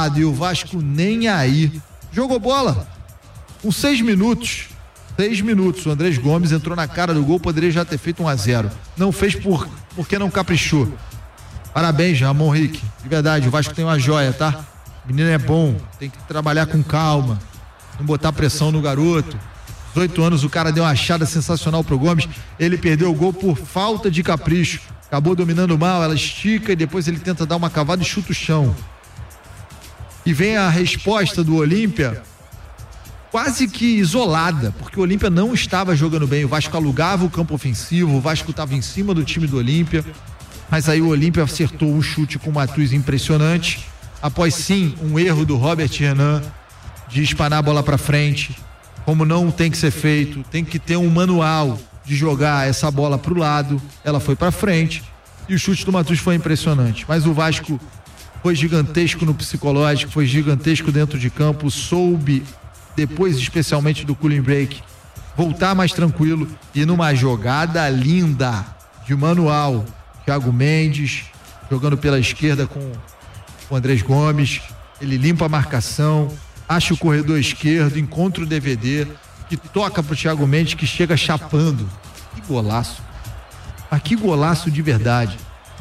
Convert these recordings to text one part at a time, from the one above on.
lado e o Vasco nem aí. Jogou bola. Com 6 minutos, o Andrés Gomes entrou na cara do gol, poderia já ter feito 1-0. Não fez porque não caprichou. Parabéns, Ramon Rick. De verdade, o Vasco tem uma joia, tá? O menino é bom, tem que trabalhar com calma, não botar pressão no garoto. 18 anos, o cara deu uma achada sensacional pro Gomes. Ele perdeu o gol por falta de capricho. Acabou dominando mal, ela estica e depois ele tenta dar uma cavada e chuta o chão. E vem a resposta do Olímpia quase que isolada, porque o Olímpia não estava jogando bem. O Vasco alugava o campo ofensivo, o Vasco estava em cima do time do Olímpia, mas aí o Olímpia acertou um chute com o Matheus impressionante, após sim um erro do Robert Renan de espanar a bola para frente, como não tem que ser feito, tem que ter um manual de jogar essa bola para o lado, ela foi para frente e o chute do Matheus foi impressionante, mas o Vasco foi gigantesco no psicológico, foi gigantesco dentro de campo, soube, depois especialmente do cooling break, voltar mais tranquilo e numa jogada linda de manual, Thiago Mendes jogando pela esquerda com o Andrés Gomes, ele limpa a marcação, acha o corredor esquerdo, encontra o DVD, que toca pro Thiago Mendes, que chega chapando. Que golaço. Mas que golaço de verdade.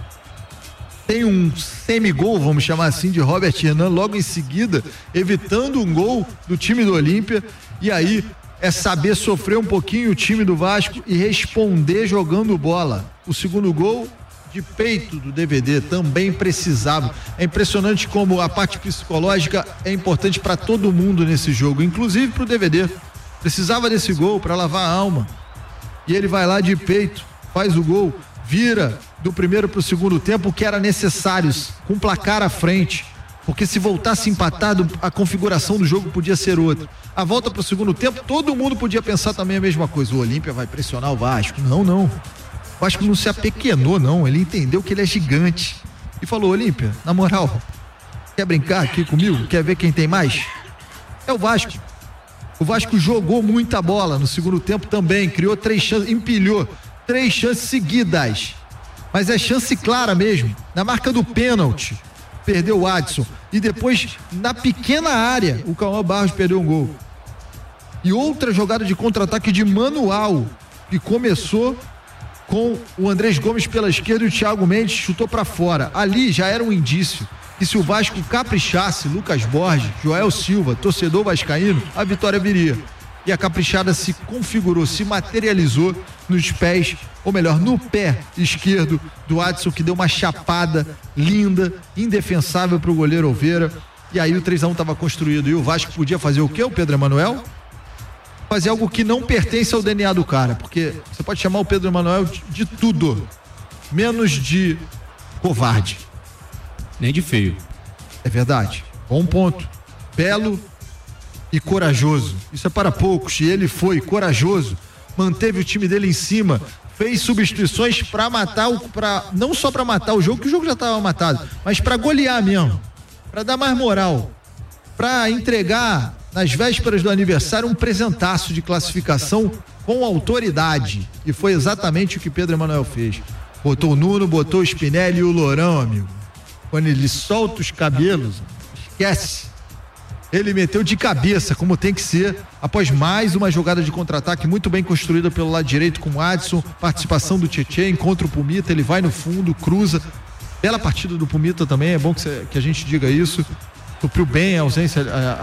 Tem um semigol, vamos chamar assim, de Robert Renan logo em seguida, evitando um gol do time do Olímpia. E aí é saber sofrer um pouquinho o time do Vasco e responder jogando bola. O segundo gol de peito do DVD também precisava. É impressionante como a parte psicológica é importante para todo mundo nesse jogo, inclusive para o DVD. Precisava desse gol para lavar a alma. E ele vai lá de peito, faz o gol, vira do primeiro para o segundo tempo, o que era necessário, com o placar à frente, porque se voltasse empatado, a configuração do jogo podia ser outra. A volta para o segundo tempo, todo mundo podia pensar também a mesma coisa. O Olímpia vai pressionar o Vasco. Não. O Vasco não se apequenou, não. Ele entendeu que ele é gigante e falou: Olímpia, na moral, quer brincar aqui comigo? Quer ver quem tem mais? É o Vasco. O Vasco jogou muita bola no segundo tempo também, criou 3 chances, empilhou 3 chances seguidas, mas é chance clara mesmo, na marca do pênalti, perdeu o Adson, e depois na pequena área o Cauã Barros perdeu um gol, e outra jogada de contra-ataque de manual, que começou com o Andrés Gomes pela esquerda e o Thiago Mendes chutou para fora. Ali já era um indício que se o Vasco caprichasse, Lucas Borges, Joel Silva, torcedor vascaíno, a vitória viria. E a caprichada se configurou, se materializou nos pés, ou melhor, no pé esquerdo do Adson, que deu uma chapada linda, indefensável para o goleiro Olveira. E aí o 3-1 estava construído. E o Vasco podia fazer o quê, o Pedro Emanuel? Fazer algo que não pertence ao DNA do cara, porque você pode chamar o Pedro Emanuel de tudo, menos de covarde. Nem de feio. É verdade. Bom ponto. Belo e corajoso. Isso é para poucos. E ele foi corajoso. Manteve o time dele em cima. Fez substituições para matar não só para matar o jogo, que o jogo já estava matado, mas para golear mesmo. Para dar mais moral. Para entregar nas vésperas do aniversário um presentaço de classificação com autoridade. E foi exatamente o que Pedro Emanuel fez. Botou o Nuno, botou o Spinelli e o Lourão, amigo. Quando ele solta os cabelos, esquece. Ele meteu de cabeça, como tem que ser, após mais uma jogada de contra-ataque muito bem construída pelo lado direito com o Adson, participação do Tietê, encontra o Pumita, ele vai no fundo, cruza. Bela partida do Pumita também, é bom que a gente diga isso. Supriu bem a ausência,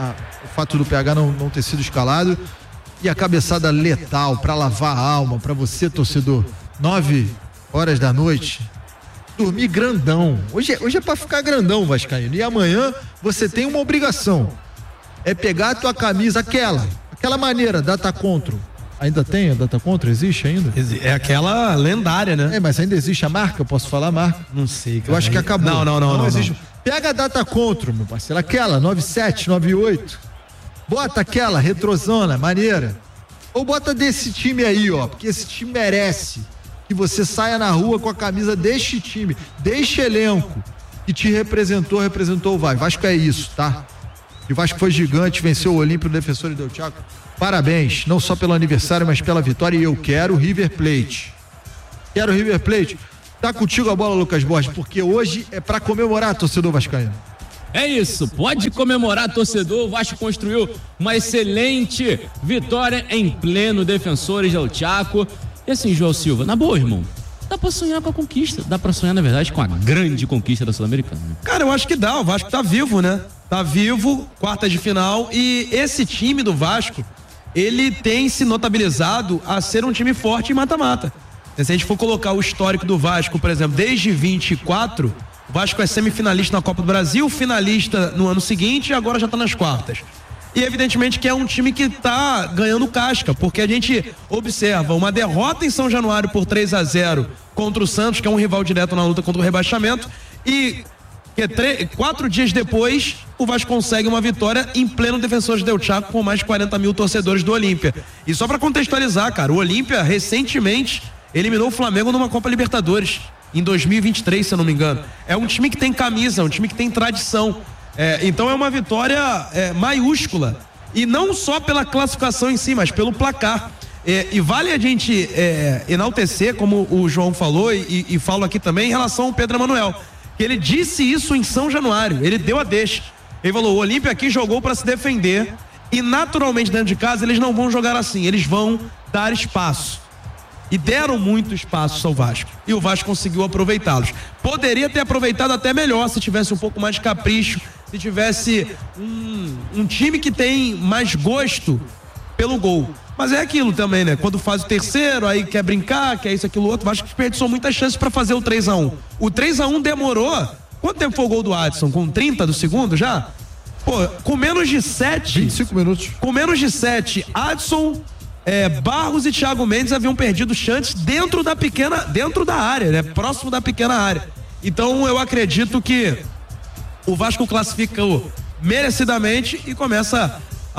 o fato do PH não ter sido escalado. E a cabeçada letal para lavar a alma, para você, torcedor. 9 horas da noite. Dormir grandão. Hoje é pra ficar grandão, vascaíno. E amanhã você tem uma obrigação. É pegar a tua camisa, aquela maneira, Data Control. Ainda tem a Data Control? Existe ainda? É aquela lendária, né? É, mas ainda existe a marca? Eu posso falar a marca? Não sei, cara. Eu acho que acabou. Não existe. Não. Pega a Data Control, meu parceiro. Aquela, 97, 98. Bota aquela, retrosona, maneira. Ou bota desse time aí, ó. Porque esse time merece que você saia na rua com a camisa deste time, deste elenco que te representou o Vasco. Vasco é isso, tá? E o Vasco foi gigante, venceu o Olímpio, o Defensor e Del Chaco. Parabéns, não só pelo aniversário, mas pela vitória. E eu quero o River Plate. Quero o River Plate. Tá contigo a bola, Lucas Borges, porque hoje é pra comemorar, torcedor vascaíno. É isso, pode comemorar, torcedor. O Vasco construiu uma excelente vitória em pleno Defensores del Chaco. E assim, João Silva, na boa, irmão, dá pra sonhar com a conquista. Dá pra sonhar, na verdade, com a grande conquista da Sul-Americana. Cara, eu acho que dá. O Vasco tá vivo, né? Tá vivo, quartas de final. E esse time do Vasco, ele tem se notabilizado a ser um time forte em mata-mata. Se a gente for colocar o histórico do Vasco, por exemplo, desde 24, o Vasco é semifinalista na Copa do Brasil, finalista no ano seguinte e agora já tá nas quartas. E evidentemente que é um time que tá ganhando casca, porque a gente observa uma derrota em São Januário por 3-0 contra o Santos, que é um rival direto na luta contra o rebaixamento, e 4 dias depois o Vasco consegue uma vitória em pleno Defensores del Chaco com mais de 40 mil torcedores do Olímpia. E só pra contextualizar, cara, o Olímpia recentemente eliminou o Flamengo numa Copa Libertadores em 2023, se eu não me engano. É um time que tem camisa, um time que tem tradição. Então é uma vitória maiúscula. E não só pela classificação em si, mas pelo placar. E vale a gente enaltecer, como o João falou, e falo aqui também, em relação ao Pedro Emanuel. Ele disse isso em São Januário, ele deu a deixa. Ele falou, o Olímpia aqui jogou para se defender e naturalmente dentro de casa eles não vão jogar assim, eles vão dar espaço. E deram muito espaço ao Vasco. E o Vasco conseguiu aproveitá-los. Poderia ter aproveitado até melhor se tivesse um pouco mais de capricho, se tivesse um time que tem mais gosto pelo gol. Mas é aquilo também, né? Quando faz o terceiro, aí quer brincar, quer isso, aquilo, outro. O Vasco desperdiçou muitas chances para fazer o 3-1. O 3-1 demorou. Quanto tempo foi o gol do Adson? Com 30 do segundo já? Pô, com menos de 7. 25 minutos. Com menos de 7, Adson, Barros e Thiago Mendes haviam perdido chances dentro da área, né? Próximo da pequena área. Então eu acredito que o Vasco classificou merecidamente e começa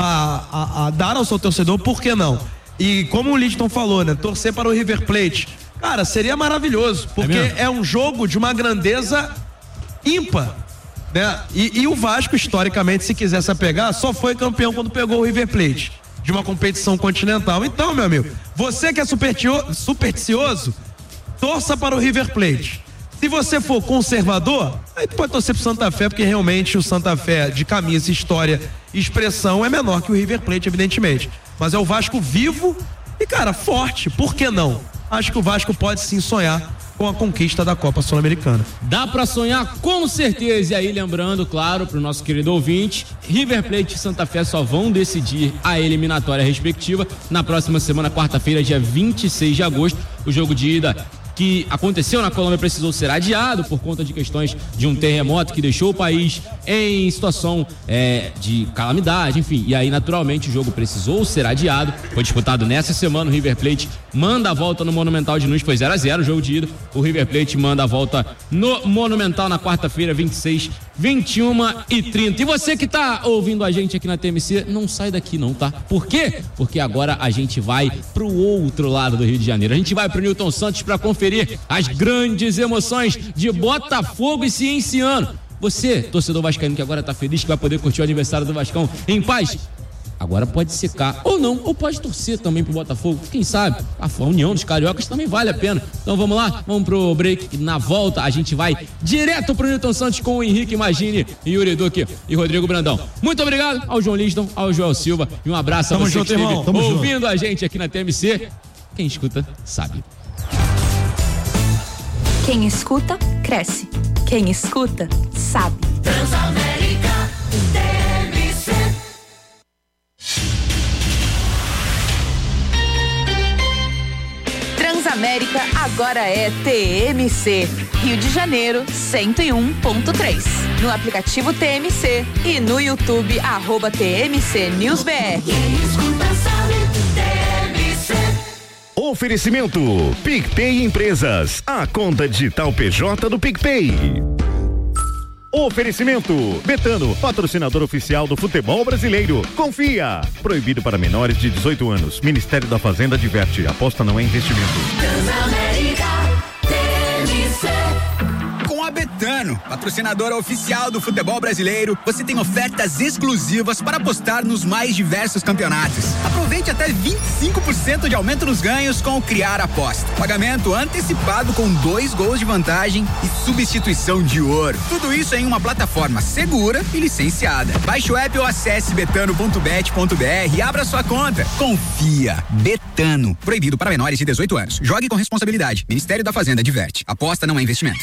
a dar ao seu torcedor, por que não? E como o Lidton falou, né? Torcer para o River Plate. Cara, seria maravilhoso, porque é um jogo de uma grandeza ímpar, né? E o Vasco, historicamente, se quisesse apegar, só foi campeão quando pegou o River Plate de uma competição continental. Então, meu amigo, você que é supersticioso, torça para o River Plate. Se você for conservador, aí tu pode torcer pro Santa Fé, porque realmente o Santa Fé de camisa, história e expressão é menor que o River Plate, evidentemente. Mas é o Vasco vivo e, cara, forte. Por que não? Acho que o Vasco pode sim sonhar com a conquista da Copa Sul-Americana. Dá pra sonhar com certeza. E aí, lembrando, claro, pro nosso querido ouvinte, River Plate e Santa Fé só vão decidir a eliminatória respectiva na próxima semana, quarta-feira, dia 26 de agosto. O jogo de ida que aconteceu na Colômbia precisou ser adiado por conta de questões de um terremoto que deixou o país em situação de calamidade, enfim. E aí, naturalmente, o jogo precisou ser adiado. Foi disputado nessa semana. O River Plate manda a volta no Monumental de Nunes, foi 0-0 o jogo de ida. O River Plate manda a volta no Monumental na quarta-feira, 26, 21h30. E você que tá ouvindo a gente aqui na TMC, não sai daqui não, tá? Por quê? Porque agora a gente vai pro outro lado do Rio de Janeiro. A gente vai pro Newton Santos para conferir as grandes emoções de Botafogo e Cienciano. Você, torcedor vascaíno que agora tá feliz, que vai poder curtir o aniversário do Vascão em paz, agora pode secar ou não, ou pode torcer também pro Botafogo, quem sabe, a união dos cariocas também vale a pena. Então vamos lá, vamos pro break. Na volta a gente vai direto pro Newton Santos com o Henrique Magini, Yuri Duque e Rodrigo Brandão. Muito obrigado ao João Liston, ao Joel Silva e um abraço a você que esteve ouvindo a gente aqui na TMC. Quem escuta sabe. Quem escuta, cresce. Quem escuta, sabe. Transamérica TMC. Transamérica agora é TMC. Rio de Janeiro, 101.3. No aplicativo TMC e no YouTube, @TMC NewsBR. Quem escuta sabe, TMC. Oferecimento PicPay Empresas, a conta digital PJ do PicPay. Oferecimento Betano, patrocinador oficial do futebol brasileiro. Confia. Proibido para menores de 18 anos. Ministério da Fazenda adverte. Aposta não é investimento. Com a Betano, Betano, patrocinadora oficial do futebol brasileiro, você tem ofertas exclusivas para apostar nos mais diversos campeonatos. Aproveite até 25% de aumento nos ganhos com o Criar Aposta. Pagamento antecipado com 2 gols de vantagem e substituição de ouro. Tudo isso em uma plataforma segura e licenciada. Baixe o app ou acesse betano.bet.br e abra sua conta. Confia. Betano. Proibido para menores de 18 anos. Jogue com responsabilidade. Ministério da Fazenda diverte. Aposta não é investimento.